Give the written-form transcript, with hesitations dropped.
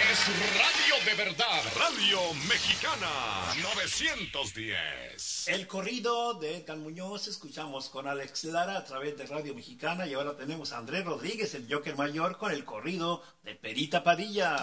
Es radio de verdad, Radio Mexicana 910. El corrido de Edgar Muñoz escuchamos con Alex Lara a través de Radio Mexicana y ahora tenemos a Andrés Rodríguez, el Joker Mayor, con el corrido de Perita Padilla.